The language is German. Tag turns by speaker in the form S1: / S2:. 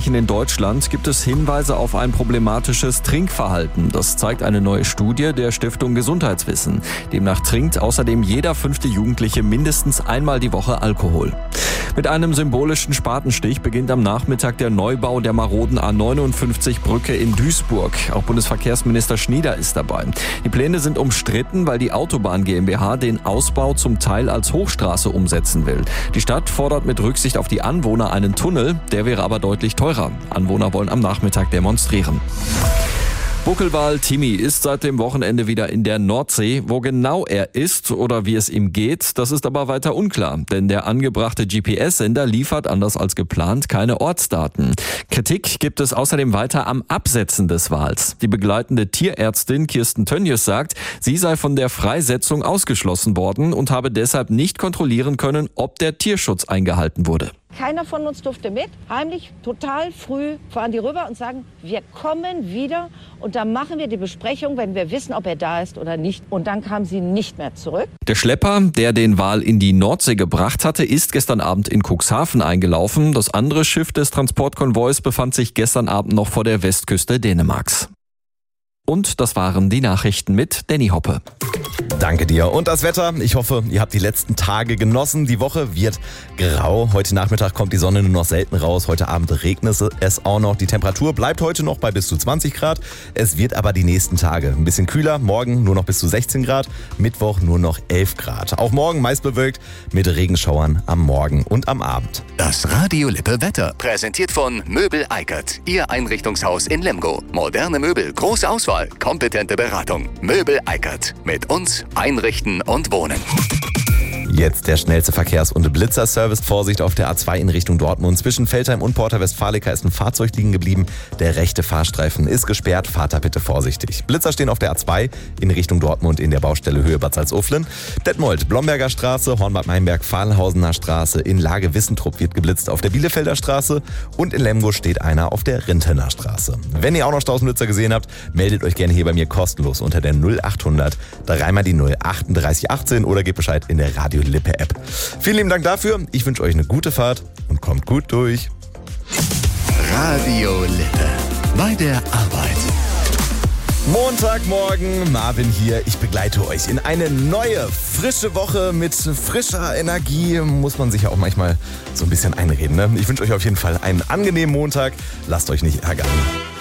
S1: Jugendlichen in Deutschland gibt es Hinweise auf ein problematisches Trinkverhalten. Das zeigt eine neue Studie der Stiftung Gesundheitswissen. Demnach trinkt außerdem jeder 5. Jugendliche mindestens einmal die Woche Alkohol. Mit einem symbolischen Spatenstich beginnt am Nachmittag der Neubau der maroden A59-Brücke in Duisburg. Auch Bundesverkehrsminister Schnieder ist dabei. Die Pläne sind umstritten, weil die Autobahn GmbH den Ausbau zum Teil als Hochstraße umsetzen will. Die Stadt fordert mit Rücksicht auf die Anwohner einen Tunnel, der wäre aber deutlich teurer. Anwohner wollen am Nachmittag demonstrieren. Buckelwal Timmy ist seit dem Wochenende wieder in der Nordsee. Wo genau er ist oder wie es ihm geht, das ist aber weiter unklar. Denn der angebrachte GPS-Sender liefert, anders als geplant, keine Ortsdaten. Kritik gibt es außerdem weiter am Absetzen des Wals. Die begleitende Tierärztin Kirsten Tönjes sagt, sie sei von der Freisetzung ausgeschlossen worden und habe deshalb nicht kontrollieren können, ob der Tierschutz eingehalten wurde.
S2: Keiner von uns durfte mit. Heimlich, total früh fahren die rüber und sagen, wir kommen wieder und dann machen wir die Besprechung, wenn wir wissen, ob er da ist oder nicht. Und dann kam sie nicht mehr zurück.
S1: Der Schlepper, der den Wal in die Nordsee gebracht hatte, ist gestern Abend in Cuxhaven eingelaufen. Das andere Schiff des Transportkonvois befand sich gestern Abend noch vor der Westküste Dänemarks. Und das waren die Nachrichten mit Danny Hoppe.
S3: Danke dir. Und das Wetter, ich hoffe, ihr habt die letzten Tage genossen. Die Woche wird grau. Heute Nachmittag kommt die Sonne nur noch selten raus. Heute Abend regnet es auch noch. Die Temperatur bleibt heute noch bei bis zu 20 Grad. Es wird aber die nächsten Tage ein bisschen kühler. Morgen nur noch bis zu 16 Grad. Mittwoch nur noch 11 Grad. Auch morgen meist bewölkt mit Regenschauern am Morgen und am Abend.
S4: Das Radio Lippe Wetter. Präsentiert von Möbel Eickert. Ihr Einrichtungshaus in Lemgo. Moderne Möbel, große Auswahl, kompetente Beratung. Möbel Eickert. Mit uns einrichten und wohnen.
S3: Jetzt der schnellste Verkehrs- und Blitzerservice. Vorsicht auf der A2 in Richtung Dortmund. Zwischen Veltheim und Porta Westfalica ist ein Fahrzeug liegen geblieben. Der rechte Fahrstreifen ist gesperrt. Fahrt da bitte vorsichtig. Blitzer stehen auf der A2 in Richtung Dortmund in der Baustelle Höhe Bad Salzuflen. Detmold, Blomberger Straße, Hornbad Meinberg, Fahlhausener Straße. In Lage Wissentrup wird geblitzt auf der Bielefelder Straße. Und in Lemgo steht einer auf der Rintener Straße. Wenn ihr auch noch Stausblitzer gesehen habt, meldet euch gerne hier bei mir kostenlos unter der 0800 dreimal die 0 38 18 oder gebt Bescheid in der Radio Lippe App. Vielen lieben Dank dafür. Ich wünsche euch eine gute Fahrt und kommt gut durch.
S4: Radio Lippe. Bei der Arbeit.
S3: Montagmorgen, Marvin hier. Ich begleite euch in eine neue, frische Woche mit frischer Energie. Muss man sich ja auch manchmal so ein bisschen einreden, ne? Ich wünsche euch auf jeden Fall einen angenehmen Montag. Lasst euch nicht ärgern.